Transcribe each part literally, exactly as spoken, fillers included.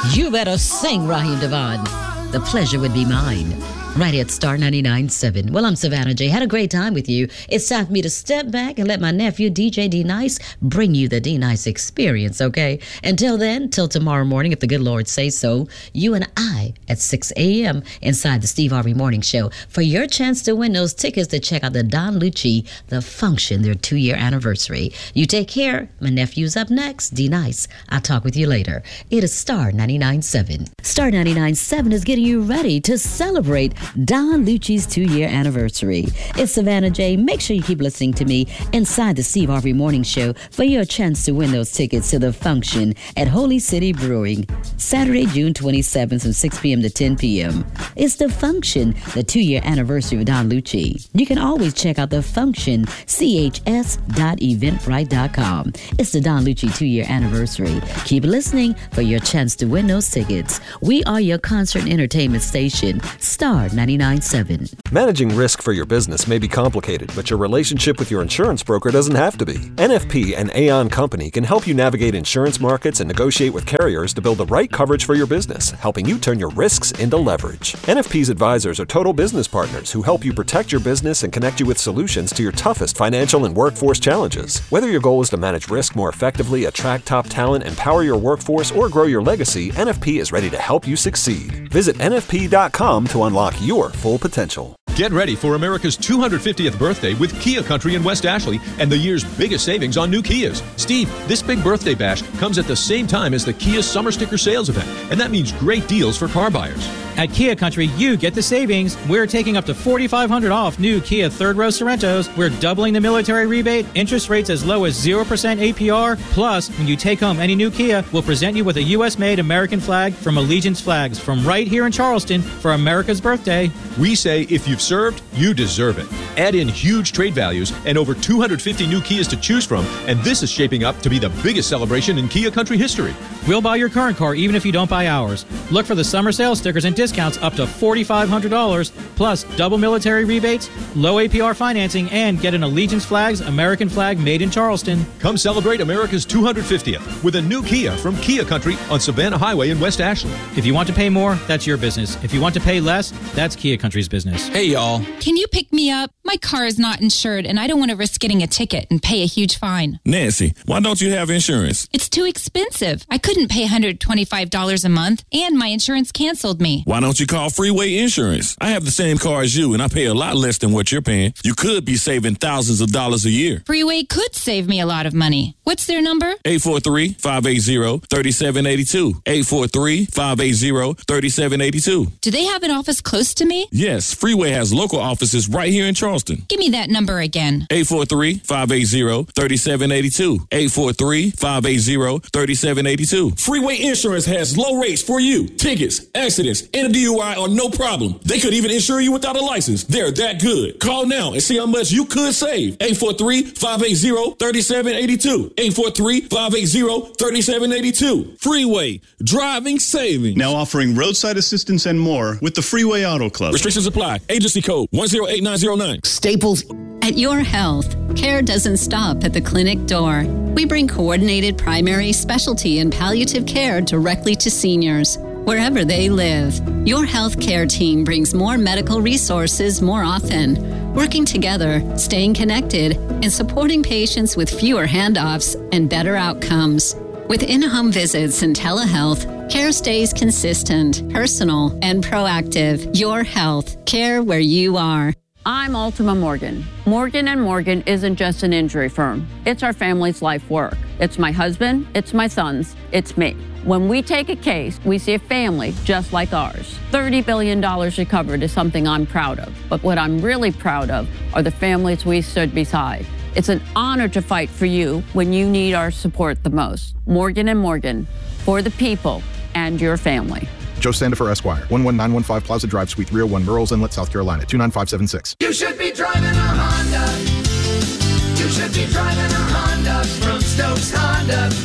You better sing, Raheem Devon. The pleasure would be mine. Right at Star ninety-nine point seven. Well, I'm Savannah J. Had a great time with you. It's time for me to step back and let my nephew, D J D-Nice, bring you the D-Nice experience, okay? Until then, till tomorrow morning, if the good Lord says so, you and I at six a.m. inside the Steve Harvey Morning Show for your chance to win those tickets to check out the Don Lucci, The Function, their two-year anniversary. You take care. My nephew's up next. D-Nice. I'll talk with you later. It is Star ninety-nine point seven. Star ninety-nine point seven is getting you ready to celebrate Don Lucci's two-year anniversary. It's Savannah J. Make sure you keep listening to me inside the Steve Harvey Morning Show for your chance to win those tickets to The Function at Holy City Brewing, Saturday, June twenty-seventh from six p.m. to ten p.m. It's The Function, the two-year anniversary of Don Lucci. You can always check out The Function, c h s dot eventbrite dot com. It's the Don Lucci two-year anniversary. Keep listening for your chance to win those tickets. We are your concert and entertainment station, Star ninety-nine point seven. Managing risk for your business may be complicated, but your relationship with your insurance broker doesn't have to be. N F P and Aon Company can help you navigate insurance markets and negotiate with carriers to build the right coverage for your business, helping you turn your risks into leverage. N F P's advisors are total business partners who help you protect your business and connect you with solutions to your toughest financial and workforce challenges. Whether your goal is to manage risk more effectively, attract top talent, empower your workforce, or grow your legacy, N F P is ready to help you succeed. Visit N F P dot com to unlock your full potential. Get ready for America's two hundred fiftieth birthday with Kia Country in West Ashley and the year's biggest savings on new Kias. Steve, this big birthday bash comes at the same time as the Kia Summer Sticker Sales event, and that means great deals for car buyers. At Kia Country, you get the savings. We're taking up to four thousand five hundred dollars off new Kia third-row Sorrentos. We're doubling the military rebate, interest rates as low as zero percent A P R. Plus, when you take home any new Kia, we'll present you with a U S-made American flag from Allegiance Flags from right here in Charleston for America's birthday. We say if you've served, you deserve it. Add in huge trade values and over two hundred fifty new Kias to choose from, and this is shaping up to be the biggest celebration in Kia Country history. We'll buy your current car even if you don't buy ours. Look for the summer sales stickers and discounts up to four thousand five hundred dollars, plus double military rebates, low A P R financing, and get an Allegiance Flags American flag made in Charleston. Come celebrate America's two hundred fiftieth with a new Kia from Kia Country on Savannah Highway in West Ashley. If you want to pay more, that's your business. If you want to pay less, that's Kia Country's business. Hey, y'all. Can you pick me up? My car is not insured, and I don't want to risk getting a ticket and pay a huge fine. Nancy, why don't you have insurance? It's too expensive. I couldn't pay one hundred twenty-five dollars a month, and my insurance canceled me. Why don't you call Freeway Insurance? I have the same car as you, and I pay a lot less than what you're paying. You could be saving thousands of dollars a year. Freeway could save me a lot of money. What's their number? eight four three, five eight zero, three seven eight two. eight four three, five eight zero, three seven eight two. Do they have an office close to me? Yes, Freeway has local offices right here in Charleston. Give me that number again. eight four three, five eight zero, three seven eight two. eight four three, five eight zero, three seven eight two. Freeway Insurance has low rates for you. Tickets, accidents, and a D U I are no problem. They could even insure you without a license. They're that good. Call now and see how much you could save. eight four three, five eight zero, three seven eight two. eight four three, five eight zero, three seven eight two. Freeway, driving savings. Now offering roadside assistance and more with the Freeway Auto Club. Restrictions apply. Agency code one zero eight nine zero nine. Staples. At Your Health, care doesn't stop at the clinic door. We bring coordinated primary, specialty, and palliative care directly to seniors, wherever they live. Your Health care team brings more medical resources more often, working together, staying connected, and supporting patients with fewer handoffs and better outcomes. With in-home visits and telehealth, care stays consistent, personal, and proactive. Your Health, care where you are. I'm Ultima Morgan. Morgan and Morgan isn't just an injury firm. It's our family's life work. It's my husband, it's my sons, it's me. When we take a case, we see a family just like ours. thirty billion dollars recovered is something I'm proud of. But what I'm really proud of are the families we stood beside. It's an honor to fight for you when you need our support the most. Morgan and Morgan, for the people and your family. Joe Sandifer, Esquire, one one nine one five Plaza Drive, Suite three oh one, Murrells Inlet, South Carolina, two nine five seven six. You should be driving a Honda. You should be driving a Honda from Stokes Honda. From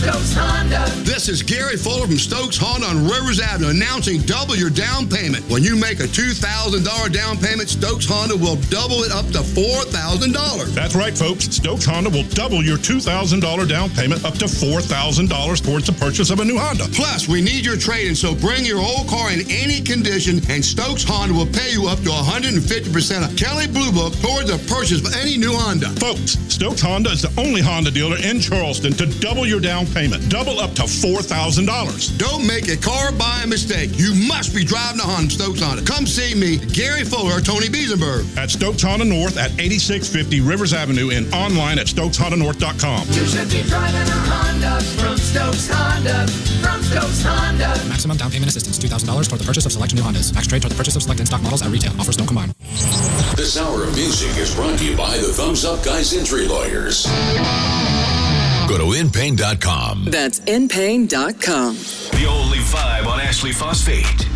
Stokes Honda. This is Gary Fuller from Stokes Honda on Rivers Avenue announcing double your down payment. When you make a two thousand dollars down payment, Stokes Honda will double it up to four thousand dollars. That's right, folks. Stokes Honda will double your two thousand dollars down payment up to four thousand dollars towards the purchase of a new Honda. Plus, we need your trade-in, so bring your old car in any condition, and Stokes Honda will pay you up to one hundred fifty percent of Kelley Blue Book towards the purchase of any new Honda. Folks, Stokes Honda is the only Honda dealer in Charleston to double your down payment. Double up to four thousand dollars. Don't make a car buy a mistake. You must be driving a Honda, Stokes Honda. Come see me, Gary Fuller, or Tony Biesenberg. At Stokes Honda North at eighty-six fifty Rivers Avenue and online at stokes honda north dot com. You should be driving a Honda from Stokes Honda. From Stokes Honda. Maximum down payment assistance, two thousand dollars toward the purchase of select new Hondas. Max trade toward the purchase of select in-stock models at retail. Offers don't combine. This hour of music is brought to you by the Thumbs Up Guys Injury Lawyers. Go to in pain dot com. That's in pain dot com. The only vibe on Ashley Phosphate.